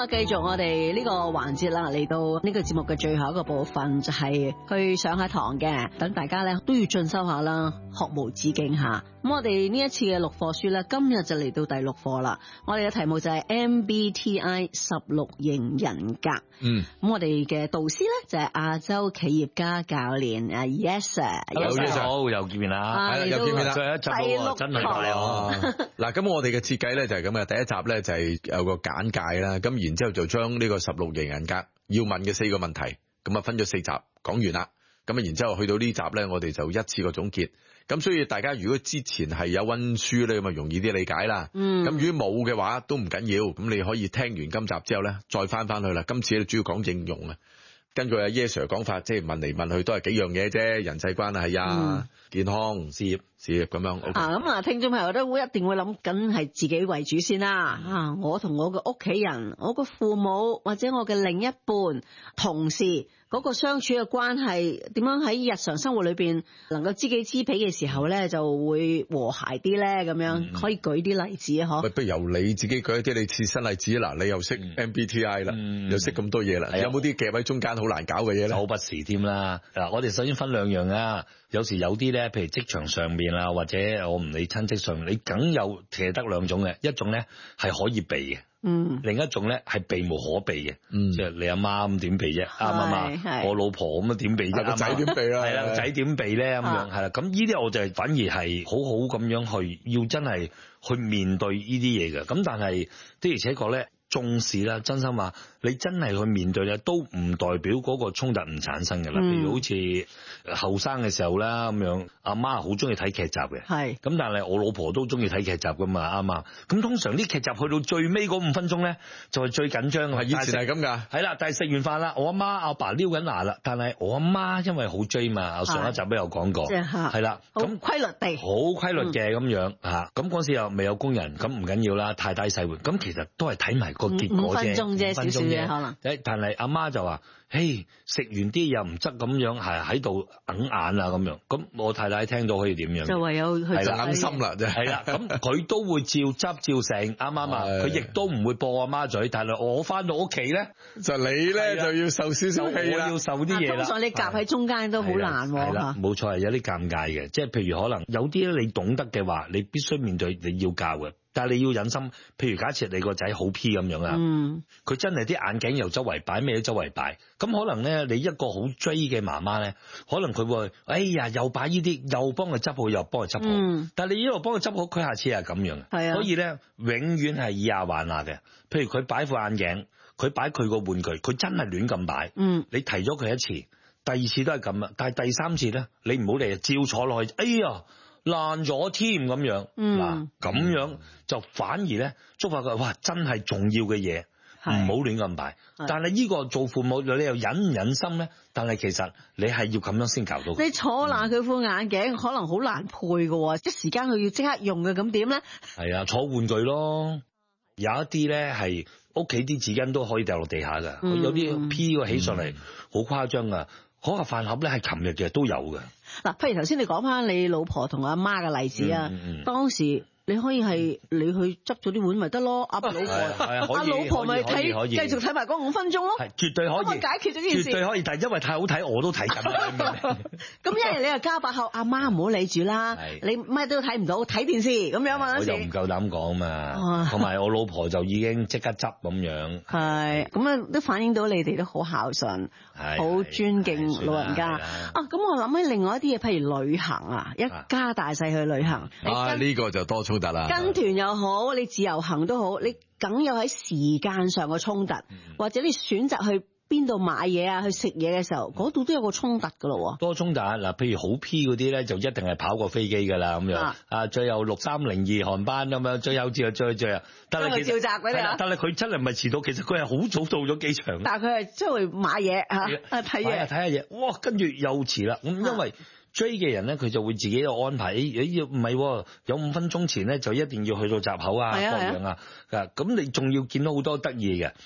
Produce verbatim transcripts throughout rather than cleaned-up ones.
啊，繼續我哋呢個環節啦，嚟到呢個節目嘅最後一個部分，就係去上下堂嘅，等大家咧都要進修下啦，學無止境下。咁我哋呢一次嘅六課書咧，今日就嚟到第六課啦。我哋嘅題目就係 M B T I 十六型人格。嗯，咁我哋嘅導師咧就係亞洲企業家教練啊 Yes Sir，Yes Sir 好，又見面啦，係啦，又見面啦，再一集喎，真係快啊！ 嗱，咁我哋嘅設計咧就係咁嘅，第一集咧就係有個簡介啦，咁然之後就將呢個十六型人格要問嘅四個問題，咁啊分咗四集講完啦，咁啊然之後去到呢集咧，我哋就一次過總結。咁所以大家如果之前係有溫書咧，咁啊容易啲理解啦。嗯。咁如果冇嘅話都唔緊要，咁你可以聽完今集之後咧，再翻翻去啦。今次咧主要講應用啊。根據阿 Yes Sir 講法，即係問嚟問去都係幾樣嘢啫，人際關係啊、嗯、健康、事業、事業咁樣。Okay、 啊，咁啊，聽眾朋友都會一定會諗緊係自己為主先啦。嗯、啊，我同我嘅屋企人、我嘅父母或者我嘅另一半、同事嗰、嗰個相處嘅關係，點樣喺日常生活裏邊能夠知己知彼嘅時候咧，就會和諧啲咧。咁樣、嗯、可以舉啲例子啊，嗬。不如由你自己舉一啲你切身例子啦。你又識 M B T I 啦、嗯，又識咁多嘢啦、嗯，有冇啲夾喺中間好難搞嘅嘢咧？ 周不時添啦。嗱，我哋首先分兩樣啊。有時有啲咧，譬如職場上面啊，或者我唔理親戚上面，你梗有其實得兩種嘅，一種咧係可以避嘅。嗯，另一種咧係避無可避嘅，嗯，即係你阿媽咁點避啫，啱唔啱？我老婆咁點避啫？個仔點避啦？係啦，個仔點避咧？咁樣係啦，咁呢啲我就係反而係好好咁樣去，要真係去面對呢啲嘢嘅。咁但係的而且確咧，重視啦，真心話，你真係去面對咧，都唔代表嗰個衝突唔產生嘅啦。譬、嗯、如好似後生嘅時候啦，咁樣阿媽好中意睇劇集嘅，係咁，但係我老婆都中意睇劇集噶嘛，啱嘛？咁通常啲劇集去到最尾嗰五分鐘咧，就係、是、最緊張嘅。係以前係咁噶，係啦。但係食完飯啦，我阿媽阿爸撩緊牙啦，但係我阿媽因為好追嘛，我上一集都有講過，係啦，咁規律地，好規律嘅咁、嗯、樣吓。咁嗰時又未有工人，咁唔緊要啦，太低細活。咁其實都係睇埋個結果啫，五分鐘啫，少少嘢可能。誒，但係阿媽就話，嘿，食完啲又唔執咁樣，係喺度揞眼啊咁樣。咁我太太聽到可以點樣？就唯有去就安心啦，啫。係啦，咁佢都會照執照成，啱啱啊？佢亦都唔會播阿媽嘴。但係我翻到屋企咧，就你咧就要受少少氣啦，我要受啲嘢啦。通常你夾喺中間都好難喎。係啦，冇錯，係有啲尷尬嘅。即係譬如可能有啲咧，你懂得嘅話，你必須面對，你要教嘅。但係你要忍心，譬如假設你個仔好 P 咁樣啊，嗯，佢真係啲眼鏡又周圍擺，咩都周圍擺，咁可能咧，你一個好追嘅媽媽咧，可能佢會，哎呀，又擺呢啲，又幫佢執好，又幫佢執好，嗯，但係你一路幫佢執好，佢下次係咁樣，係啊，所以咧，永遠係以牙還牙嘅。譬如佢擺副眼鏡，佢擺佢個玩具，佢真係亂咁擺，嗯，你提咗佢一次，第二次都係咁啦，但係第三次咧，你唔好嚟，照坐落去，哎呀！爛咗添咁樣，嗱、嗯、咁樣就反而咧觸發佢，哇！真係重要嘅嘢，唔好亂咁擺。但係呢個做父母，你又忍唔忍心咧？但係其實你係要咁樣先教到佢。你坐爛佢副眼鏡，可能好難配嘅，一時間佢要即刻用嘅，咁點咧？係啊，坐玩具咯。有一啲咧係屋企啲紙巾都可以掉落地下噶，嗯、有啲 P 個起上嚟好誇張噶。嗰個飯盒咧係琴日嘅都有嘅。嗱，譬如頭先你講翻你老婆同阿媽嘅例子啊，嗯嗯、當時你可以係你去執咗啲碗咪得咯，阿老婆阿老婆咪睇繼續睇埋嗰五分鐘咯，係絕對可以解決咗件事，絕對可以。但係因為太好睇，我都睇緊。咁一日你又加把口，阿媽唔好理住啦，你乜都睇唔到，睇電視咁樣嘛。我就唔夠膽講嘛，同埋我老婆就已經即刻執咁樣。係咁啊，都反映到你哋都好孝順，好尊敬老人家啊。咁我諗起另外一啲嘢，譬如旅行啊，一家大細去旅行啊，呢個就多衝突啦。跟團又好，你自由行都好，你梗有喺時間上嘅衝突，嗯，或者你選擇去邊度買嘢啊，去食嘢嘅時候，嗰度都有個衝突噶咯。多衝突嗱，譬如好 P 嗰啲咧，就一定係跑過飛機噶啦，咁樣啊，最後六三零二航班咁樣，最後至追追啊，但係召集嗰啲啊，但係佢真係唔係遲到，其實佢係好早到咗機場，但係佢係出去買嘢吓，睇嘢睇下嘢，哇，跟住又遲啦，咁因為。追嘅人咧，佢就會自己有安排。誒，要唔係有五分鐘前咧，就一定要去到閘口啊，各樣啊。咁你仲要見到好多得意嘅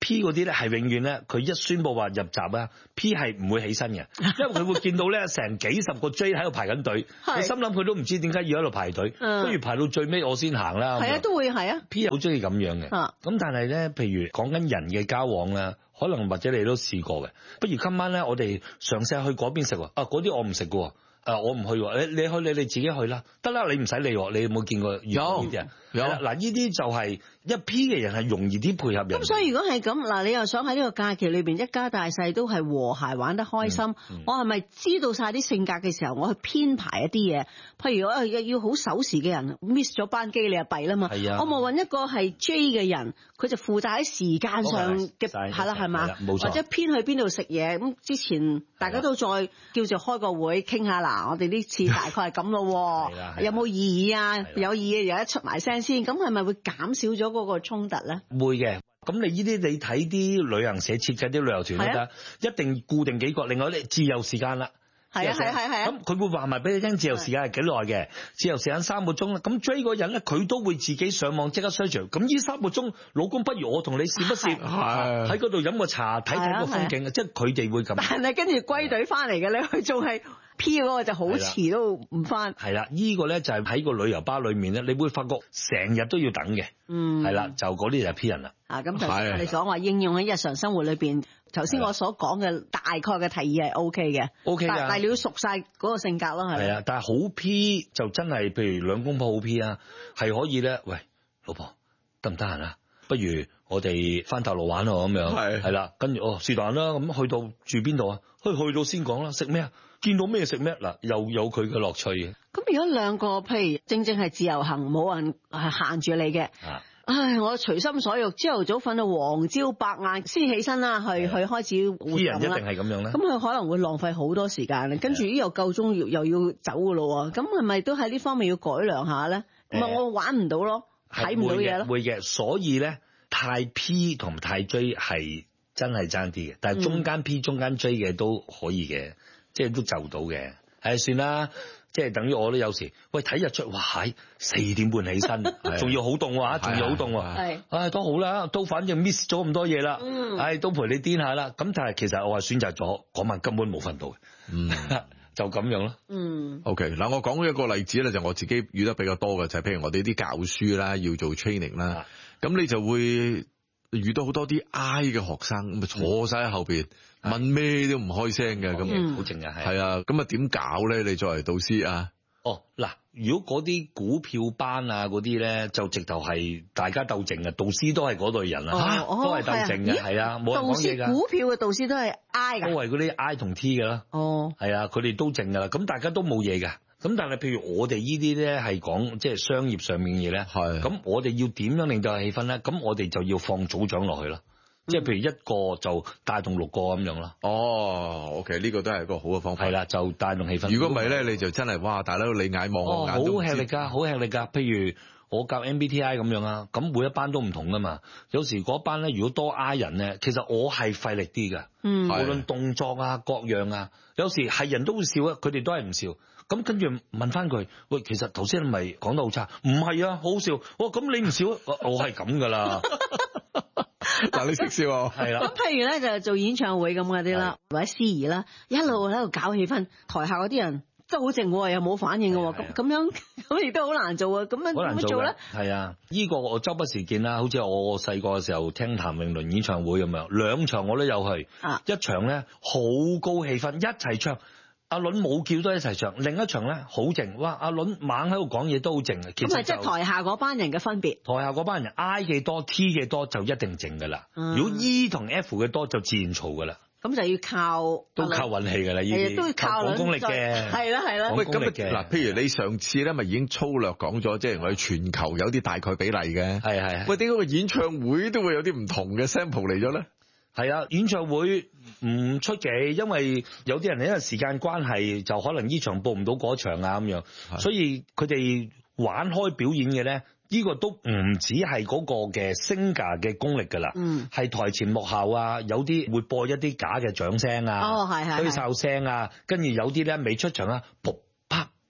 P 嗰啲咧係永遠咧，佢一宣佈話入閘啊 ，P 係唔會起身嘅，因為佢會見到咧成幾十個 J 喺度排緊隊，你心諗佢都唔知點解要喺度排隊，不如排到最尾我先行啦。 係啊，都會係啊 ，P 好中意咁樣嘅。咁、啊、但係咧，譬如講緊人嘅交往啦，可能或者你都試過嘅，不如今晚咧我哋嘗試去嗰邊食喎，啊嗰啲我唔食嘅。誒我唔去喎，你你去你你自己去啦，得啦，你唔使理喎，你有冇見過呢啲啊？有嗱，呢啲就係一 P 嘅人係容易啲配合人。咁所以如果係咁嗱，你又想喺呢個假期裏邊一家大細都係和諧玩得開心，嗯嗯、我係咪知道晒啲性格嘅時候，我去編排一啲嘢？譬如我要好守時嘅人 miss 咗班機，你就弊啦嘛。係啊，我冇揾一個係 J 嘅人，佢就負責喺時間上嘅係啦，係嘛？冇錯。或者編去邊度食嘢咁，之前大家都再叫做開個會傾下嗱，我哋呢次大概係咁咯，有冇異議啊？有異議又一出埋聲先，咁係咪會減少咗嗰個衝突咧？ 會嘅。咁你呢啲你睇啲旅行社設計啲旅遊團都得，啊、一定固定幾個。另外咧，自由時間啦。係啊係係係啊！咁佢會話埋俾你聽，自由時間係幾耐嘅？自由時間三個鐘啦。咁追嗰人咧，佢都會自己上網即刻 search。咁呢三個鐘，老公不如我同你試不試？喺嗰度飲個茶，睇睇個風景。即係佢哋會咁。 但係跟住歸隊翻嚟嘅咧，佢仲係 P 嗰個就好遲都唔翻。 係啦，呢個咧就係喺個旅遊巴裏面咧，你會發覺成日都要等嘅。嗯，係啦，就嗰啲就係 P 人啦。 啊，咁頭先我哋所話應用喺日常生活裏邊。頭先我所講嘅大概嘅提議係 O K 嘅，O K 嘅，但係你要熟晒嗰個性格咯，係咪？係啊，但係好 P 就真係，譬如兩公婆好 P 啊，係可以咧。喂，老婆得唔得閒啊？不如我哋翻大陸玩咯咁樣，係係啦，跟住哦是但啦，咁去到住邊度啊？去去到先講啦，食咩啊？見到咩食咩嗱，又有佢嘅樂趣嘅。 咁如果兩個譬如正正係自由行，冇人係限住你嘅。啊唉，我隨心所欲，朝頭早瞓到黃朝白晏先起身啦，去去開始活動啦。啲人一定係咁樣咧。咁佢可能會浪費好多時間，跟住呢又夠鐘又要走噶咯喎。咁係咪都喺呢方面要改良下咧？唔係我玩唔到咯，睇唔到嘢咯。 會嘅，所以咧太 P 同太 J 係真係爭啲嘅，但係中間 P、嗯、中間 J 嘅都可以嘅，即係都就到嘅。係算啦。即係等於我都有時，喂睇日出，哇喺四點半起身，仲要好凍喎，仲要好凍喎，係，唉都好啦，都反正 miss 咗咁多嘢啦，嗯，唉都陪你癲下啦，咁但係其實我係選擇咗嗰晚根本冇瞓到嘅，嗯，就咁樣咯，嗯 ，OK 嗱，我講一個例子咧，就我自己遇得比較多嘅就係、是、譬如我哋啲教書啦，要做 training 啦，咁你就會遇到好多啲 I 嘅學生咁啊坐晒喺後邊。問咩都唔開聲嘅，咁好靜嘅係。 係啊，咁啊點搞咧？你作為導師啊？ 哦，嗱，如果嗰啲股票班啊嗰啲咧，就直頭係大家鬥靜嘅，導師都係嗰類人啊， 哦、 都係鬥靜嘅，係啊，冇人講嘢㗎。 股票嘅導師都係 I 㗎， 都係嗰啲 I 同 T 嘅啦。哦，係啊，佢哋都靜㗎啦，咁大家都冇嘢㗎。咁但係譬如我哋呢啲咧係講即係商業上面嘅嘢咧，係。咁我哋要點樣令到氣氛咧？咁我哋就要放組長落去啦。即係譬如一個就帶動六個咁樣咯。 哦 ，OK，呢個都係一個好嘅方法。 係啦，就帶動氣氛。 如果唔係咧，你就真係哇，大佬你眼望我眼都唔知。好吃力㗎，好吃力㗎。譬如我教 M B T I 咁樣啊，咁每一班都唔同㗎嘛。有時嗰班咧，如果多 I 人咧，其實我係費力啲㗎。嗯。無論動作啊，各樣啊，有時係人都會笑啊，佢哋都係唔笑。咁跟住問翻佢，喂，其實頭先你咪講得好差，唔係啊，好好笑。哦，咁你唔笑啊？我係咁㗎啦。 嗱，你識笑啊？係啦。 咁譬如咧，就做演唱會咁嗰啲啦，或者司儀啦，一路喺度搞氣氛，台下嗰啲人真係好靜喎，又冇反應嘅喎，咁咁樣咁亦都好難做啊！咁樣點樣做咧？ 係啊，呢個我周不時見啦，好似我細個嘅時候聽譚詠麟演唱會咁樣，兩場我都有去，啊、一場咧好高氣氛，一齊唱。阿倫冇叫都一齊唱，另一場咧好靜，哇！阿倫猛喺度講嘢都好靜。其實咁咪即係台下嗰班人嘅分別。 台下嗰班人 I 嘅多 T 嘅多就一定靜噶啦，嗯、如果 E 同 F 嘅多就自然嘈噶啦。 咁就要靠都靠運氣噶啦，呢啲都要靠講功力嘅。 係啦係啦。 喂，咁嗱，譬如你上次咧咪已經粗略講咗，即係我哋全球有啲大概比例嘅。係係。喂，點解個演唱會都會有啲唔同嘅 sample 嚟咗咧？ 係啊，演唱會唔出奇，因為有啲人因為時間關係，就可能呢場報唔到嗰場啊咁樣，所以佢哋玩開表演嘅咧，呢個都唔止係嗰個嘅 singer 嘅功力㗎啦，嗯，係台前幕後啊，有啲會播一啲假嘅掌聲啊， 哦係係， 吹哨聲啊，跟住有啲咧未出場啊，噗啪噗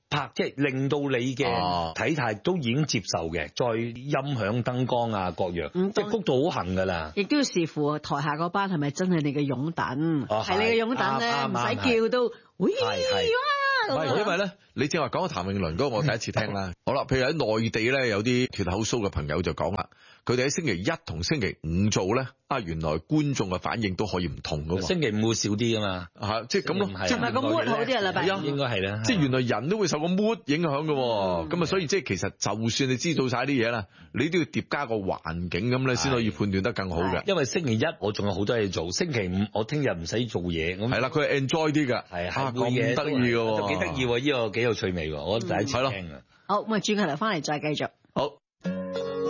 拍，即係令到你嘅體態都已經接受嘅，再音響燈光啊各樣，嗯、即係谷到好行㗎啦。亦都要視乎台下嗰班係咪真係你嘅擁躉，係、哦、你嘅擁躉咧，唔使叫都，喂哇！ 因為咧，你正話講譚詠麟嗰個，我第一次聽啦。好啦，譬如喺內地咧，有啲脫口騷嘅朋友就講啦，佢哋喺星期一同星期五做咧，啊，原來觀眾嘅反應都可以唔同㗎喎。星期五會少啲㗎嘛，嚇，即係咁咯。係咪個 mood 好啲啊？禮拜一應該係啦。即係原來人都會受個 mood 影響㗎喎。咁啊，所以即係其實就算你知道晒啲嘢啦，你都要疊加個環境咁咧，先可以判斷得更好嘅。因為星期一我仲有好多嘢做，星期五我聽日唔使做嘢。係啦，佢係 enjoy 啲㗎。係啊，咁得意㗎喎。幾得意喎！呢個幾有趣味喎，我第一次聽啊。好，咁啊，轉個頭翻嚟再繼續。